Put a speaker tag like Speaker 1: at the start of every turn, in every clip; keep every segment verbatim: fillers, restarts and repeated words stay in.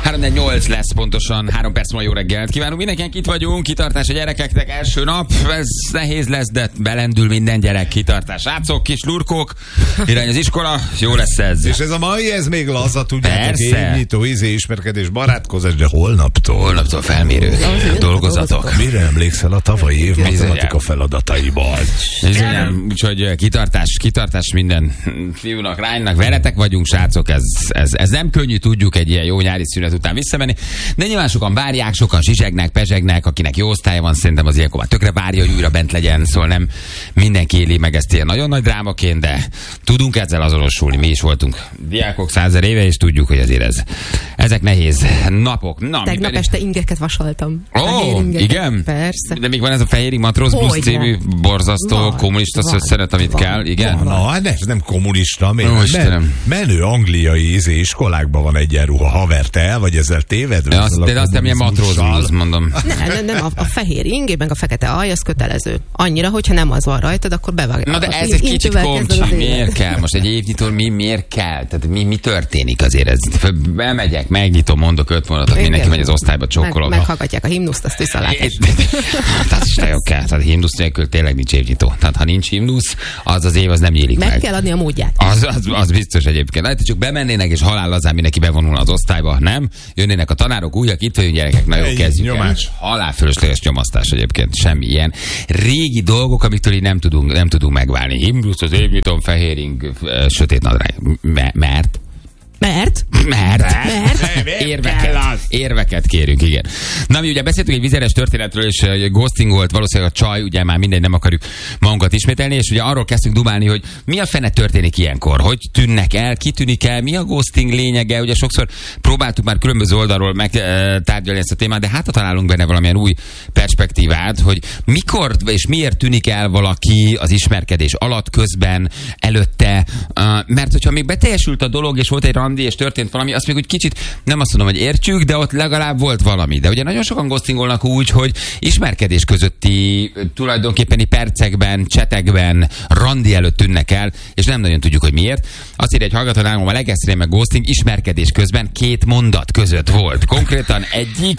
Speaker 1: három nyolc lesz pontosan, három perc múlva jó reggelt kívánunk. Mindenkinek itt vagyunk, kitartás a gyerekeknek, első nap, ez nehéz lesz, de belendül minden gyerek, kitartás. Srácok, kis lurkók, irány az iskola, jó lesz ez.
Speaker 2: És ez a mai, ez még laza, tudjátok,
Speaker 1: Persze.
Speaker 2: évnyitó, izé, ismerkedés, barátkozás, de holnaptól.
Speaker 1: Holnaptól felmérő dolgozatok.
Speaker 2: Mire emlékszel a tavalyi év matematika feladataiból?
Speaker 1: Bizonyám, úgyhogy kitartás, kitartás minden fiúnak, lánynak, veletek vagyunk, srácok, ez, ez, ez nem könnyű, tudjuk egy ilyen jó nyári szünet után visszamenni, de nyilván sokan várják, sokan zsizsegnek, pezsegnek, akinek jó osztálya van, szerintem az ilyenkor már tökre várja, hogy újra bent legyen, szóval nem mindenki éli meg ezt ilyen nagyon nagy drámaként, de tudunk ezzel azonosulni, mi is voltunk diákok százer éve, és tudjuk, hogy azért ez, ezek nehéz napok. Na,
Speaker 3: Tegnap
Speaker 1: pedig...
Speaker 3: este ingeket vasaltam.
Speaker 1: Ó, igen?
Speaker 3: Persze.
Speaker 1: De még van ez a Fehéri Matróz Blues című borzasztó
Speaker 3: van,
Speaker 1: kommunista
Speaker 3: van,
Speaker 1: szösszenet, amit
Speaker 3: van,
Speaker 1: kell, igen?
Speaker 2: Na, hát ez nem kommunista, még
Speaker 1: Ó,
Speaker 2: men,
Speaker 1: Istenem.
Speaker 2: menő angliai izé, iskolákban van egyenruha, haver, te el vagy ezzel tévedve?
Speaker 1: Ja, azt, de azt nem ilyen matróz blues, mondom.
Speaker 3: Nem, nem, nem, a, a fehér ingében a fekete alj, az kötelező. Annyira, hogyha nem az van rajtad, akkor bevágják.
Speaker 1: Na de ez egy kicsit komcsi, miért kell? Most egy évnyitón mi, miért kell? Tehát mi, mi történik azért? Ez, bemegyek, megnyitom, mondok öt vonatot, mindenki megy az osztályba, csókolog.
Speaker 3: Meg, meghallgatják a himnuszt, azt viszalátás.
Speaker 1: Tehát is nagyon kell. Tehát himnusz nélkül tényleg nincs évnyitó. Tehát ha nincs himnusz, az az év az nem nyílik meg.
Speaker 3: Meg kell adni a módját.
Speaker 1: Az, az, az biztos egyébként. Hát csak bemennének, és halál lazán mindenki bevonul az osztályba, nem? Jönnének a tanárok, újak, itt vagyunk gyerekek, na jó,
Speaker 2: Egy
Speaker 1: kezdjük el.
Speaker 2: nyomás.
Speaker 1: Halál fölösleges nyomasztás egyébként, semmi ilyen. Régi dolgok, amiktől így nem tudunk, nem tudunk megválni. Himnusz, az évnyitón, fehéring, sötét nadrág. M- mert?
Speaker 3: Mert?
Speaker 1: Mert.
Speaker 3: Mert?
Speaker 1: Érveket, érveket kérünk, igen. Na, mi ugye beszéltünk egy vizeres történetről, és uh, ghostingolt valószínűleg a csaj, ugye már mindegy, nem akarjuk magunkat ismételni, és ugye arról kezdtünk dumálni, hogy mi a fene történik ilyenkor, hogy tűnnek el, ki tűnik el, mi a ghosting lényege, ugye sokszor próbáltuk már különböző oldalról megtárgyalni ezt a témát, de hát találunk benne valamilyen új perspektívát, hogy mikor és miért tűnik el valaki az ismerkedés alatt, közben, előtte, uh, mert hogyha még beteljesült a dolog, és volt egy randi, és történt valami, azt még úgy kicsit nem azt mondom, hogy értjük, de ott legalább volt valami. De ugye nagyon sokan ghostingolnak úgy, hogy ismerkedés közötti tulajdonképpeni percekben, csetekben, randi előtt tűnnek el, és nem nagyon tudjuk, hogy miért. Azt írja egy hallgató nálunk, a legextrémebb ghosting ismerkedés közben két mondat között volt. Konkrétan egyik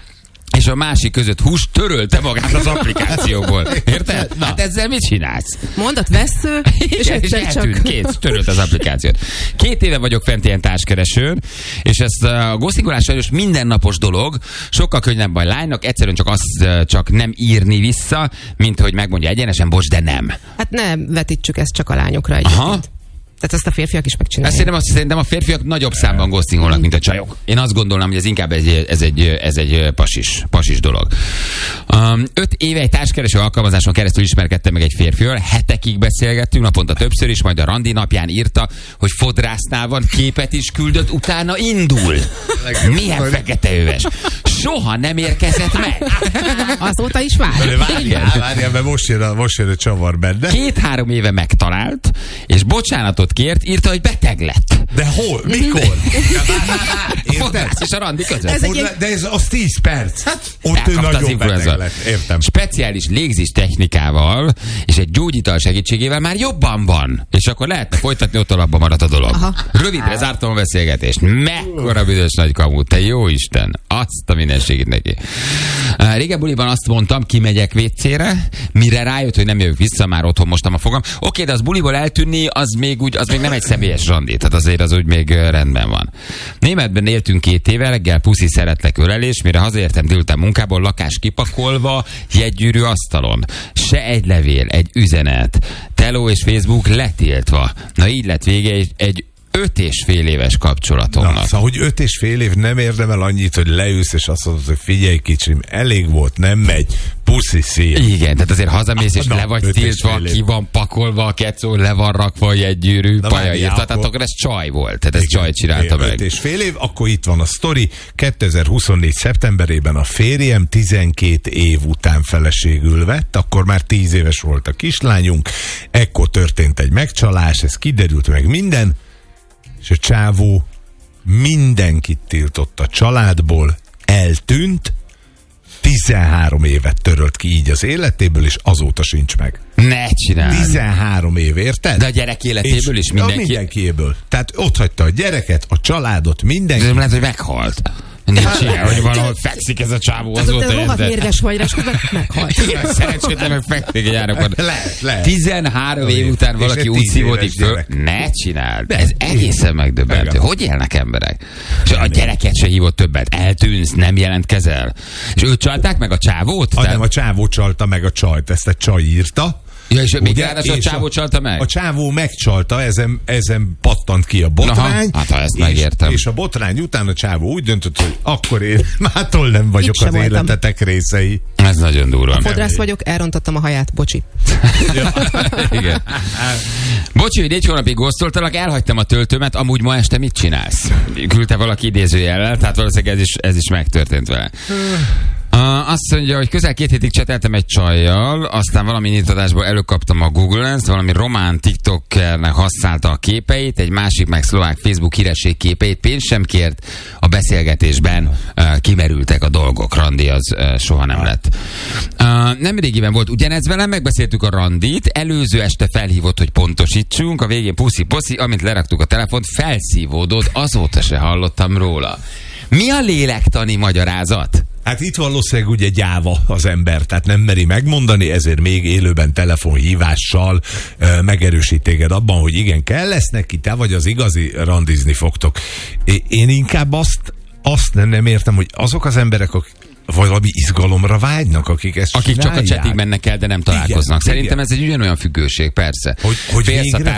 Speaker 1: és a másik között hús törölte magát az applikációból. Érted? Na. Hát ezzel mit csinálsz?
Speaker 3: Mondat vesző, és
Speaker 1: Igen, és
Speaker 3: egyszer
Speaker 1: eltűnt,
Speaker 3: csak...
Speaker 1: két, törölt az applikációt. Két éve vagyok fent ilyen társkeresőn, és ez a ghostingolás sajnos mindennapos dolog, sokkal könnyebb a lánynak, egyszerűen csak azt csak nem írni vissza, mint hogy megmondja egyenesen, bocs, de nem.
Speaker 3: Hát ne vetítsük ezt csak a lányokra egyébként.
Speaker 1: Aha.
Speaker 3: Tehát ezt a férfiak is megcsinálják.
Speaker 1: Ezt szerintem, szerintem a férfiak nagyobb számban ghostingolnak, mint a csajok. Én azt gondolnám, hogy ez inkább egy, ez egy, ez egy pasis, pasis dolog. Um, öt éve egy társkereső alkalmazáson keresztül ismerkedtem meg egy férfival, hetekig beszélgettünk, naponta többször is, majd a randi napján írta, hogy fodrásznál van, képet is küldött, utána indul. Milyen fekete öves. Soha nem érkezett meg.
Speaker 3: Azóta is vár.
Speaker 2: Várjál, várjál, mert most jön a, most jön a csavar benne.
Speaker 1: Két-három éve megtalált, és bocsánatot kért, írta, hogy beteg lett.
Speaker 2: De hol? Mikor?
Speaker 1: A fodrász és a randi között.
Speaker 3: Ez egy-
Speaker 2: De ez az tíz perc. Hát, ott ő
Speaker 1: Elkapta az
Speaker 2: nagyon
Speaker 1: influenza.
Speaker 2: beteg lett. Értem.
Speaker 1: Speciális légzés technikával és egy gyógyital segítségével már jobban van. És akkor lehetne folytatni, ott alapban maradt a dolog.
Speaker 3: Aha.
Speaker 1: Rövidre zártam a beszélgetést. Mekkora büdös nagy kamu, te jó Isten. Azt a mindenségét neki. Uh, Régen buliban azt mondtam, kimegyek vécére, mire rájött, hogy nem jövök vissza, már otthon mostam a fogam. Oké, de az buliból eltűnni, az még, úgy, az még nem egy személyes randi, tehát azért az úgy még uh, rendben van. Németben éltünk két éve, reggel puszi szeretlek ölelés, mire hazaértem délután munkából, lakás kipakolva, jegygyűrű asztalon. Se egy levél, egy üzenet, teló és Facebook letiltva. Na így lett vége egy, egy öt és fél éves kapcsolatomnak.
Speaker 2: Na, szóval, hogy öt és fél év nem érdemel annyit, hogy leülsz, és azt mondod, hogy figyelj kicsim, elég volt, nem megy, puszi szél.
Speaker 1: Igen, tehát azért hazamész, és
Speaker 2: Na,
Speaker 1: le vagy
Speaker 2: öt és
Speaker 1: tiltva,
Speaker 2: fél év.
Speaker 1: ki van pakolva a kecó, le van rakva egy gyűrű,
Speaker 2: Na,
Speaker 1: paja
Speaker 2: várjál,
Speaker 1: írta, tehát
Speaker 2: akkor-
Speaker 1: akkor ez csaj volt, tehát ez
Speaker 2: Igen,
Speaker 1: csaj csinálta
Speaker 2: öt
Speaker 1: meg.
Speaker 2: és fél év, akkor itt van a sztori. kétezer-huszonnégy szeptemberében a férjem tizenkét év után feleségül vett, akkor már tíz éves volt a kislányunk, ekkor történt egy megcsalás, ez kiderült meg minden, és a csávó mindenkit tiltott a családból, eltűnt, tizenhárom évet törölt ki így az életéből, és azóta sincs meg.
Speaker 1: Ne csinálj!
Speaker 2: tizenhárom év, érted?
Speaker 1: De a gyerek életéből is
Speaker 2: Ja,
Speaker 1: mindenki...
Speaker 2: mindenkiéből. Tehát ott hagyta a gyereket, a családot, mindenki.
Speaker 1: De lehet, hogy meghalt. Nincs ilyen, hogy valahol fekszik ez a csávó.
Speaker 3: Az ott rohadt mérges vagy, és közben meghalt.
Speaker 1: Szerencsétlenül fekszik egy árokon.
Speaker 2: Lehet, lehet.
Speaker 1: tizenhárom év után valaki úgy szívódik föl. Ne csináld. Ez egészen megdöbbentő. Hogy élnek emberek? És a gyereket se hívott többet. Eltűnsz, nem jelentkezel. És őt csalták meg a csávót?
Speaker 2: Nem, a csávó csalta meg a csajt. Ezt egy csaj írta.
Speaker 1: Ja, és még ráadásul a csávó csalta meg?
Speaker 2: A csávó megcsalta, ezen, ezen pattant ki a botrány.
Speaker 1: Aha, hát ha ezt
Speaker 2: és,
Speaker 1: megértem.
Speaker 2: És a botrány után a csávó úgy döntött, hogy akkor én mától nem vagyok az voltam. Életetek részei.
Speaker 1: Ez nagyon durva.
Speaker 3: Fodrász vagyok, elrontottam a haját, bocsi.
Speaker 1: Igen. Bocsi, hogy négy hónapig góztoltalak, elhagytam a töltőmet, amúgy ma este mit csinálsz? Küldte valaki idézőjellel, tehát valószínűleg ez is, ez is megtörtént vele. Uh, azt mondja, hogy közel két hétig cseteltem egy csajjal, aztán valami nyitadásból előkaptam a Google Lens-t, valami román TikTokernek használta a képeit, egy másik meg szlovák Facebook híresség képeit, pénzt sem kért, a beszélgetésben uh, kimerültek a dolgok, randi az uh, soha nem lett. Uh, nem régiben volt ugyanez velem, megbeszéltük a randit, előző este felhívott, hogy pontosítsunk, a végén puszi-poszi, amint leraktuk a telefont, felszívódott, azóta se hallottam róla. Mi a lélektani magyarázat?
Speaker 2: Hát itt valószínűleg ugye gyáva az ember, tehát nem meri megmondani, ezért még élőben telefonhívással e, megerősít téged abban, hogy igen, kell lesz neki, te vagy az igazi, randizni fogtok. Én inkább azt, azt nem, nem értem, hogy azok az emberek, akik valami izgalomra vágynak, akik ezt
Speaker 1: Akik
Speaker 2: csinálják.
Speaker 1: csak a csetig mennek el, de nem találkoznak. Igen, Szerintem igen. Ez egy ugyanolyan függőség, persze.
Speaker 2: Hogy, hogy végre